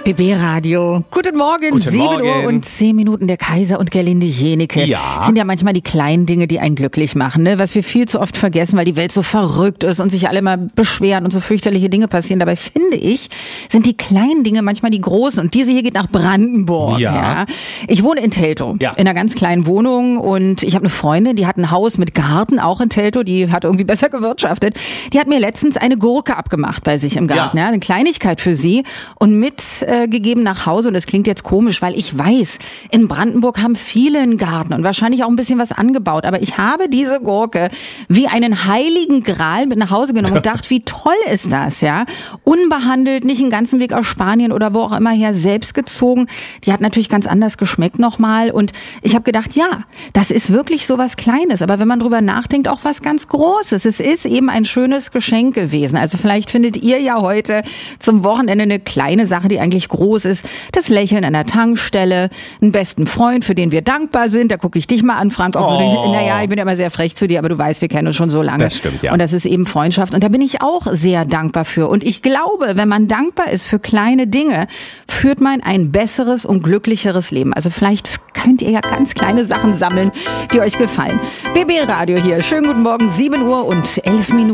BB-Radio. Guten Morgen, Guten 7 Morgen. Uhr und 10 Minuten. Der Kaiser und Gerlinde Jenecke. Ja. Sind ja manchmal die kleinen Dinge, die einen glücklich machen, ne? Was wir viel zu oft vergessen, weil die Welt so verrückt ist und sich alle mal beschweren und so fürchterliche Dinge passieren. Dabei finde ich, sind die kleinen Dinge manchmal die großen. Und diese hier geht nach Brandenburg. Ja. Ich wohne in Teltow, Ja. in einer ganz kleinen Wohnung. Und ich habe eine Freundin, die hat ein Haus mit Garten, auch in Teltow. Die hat irgendwie besser gewirtschaftet. Die hat mir letztens eine Gurke abgemacht bei sich im Garten. Ja. Eine Kleinigkeit für sie und mitgegeben nach Hause. Und das klingt jetzt komisch, weil ich weiß, in Brandenburg haben viele einen Garten und wahrscheinlich auch ein bisschen was angebaut. Aber ich habe diese Gurke wie einen heiligen Gral mit nach Hause genommen und dachte, wie toll ist das, ja? Unbehandelt, nicht den ganzen Weg aus Spanien oder wo auch immer her, selbst gezogen. Die hat natürlich ganz anders geschmeckt nochmal. Und ich habe gedacht, ja, das ist wirklich so was Kleines. Aber wenn man drüber nachdenkt, auch was ganz Großes. Es ist eben ein schönes Geschenk gewesen. Also vielleicht findet ihr ja heute zum Wochenende eine kleine Sache, die eigentlich groß ist. Das Lächeln an der Tankstelle, einen besten Freund, für den wir dankbar sind. Da gucke ich dich mal an, Frank. Auch ich bin ja immer sehr frech zu dir, aber du weißt, wir kennen uns schon so lange. Das stimmt, ja. Und das ist eben Freundschaft. Und da bin ich auch sehr dankbar für. Und ich glaube, wenn man dankbar ist für kleine Dinge, führt man ein besseres und glücklicheres Leben. Also vielleicht könnt ihr ja ganz kleine Sachen sammeln, die euch gefallen. BB Radio hier. Schönen guten Morgen, 7 Uhr und 11 Minuten.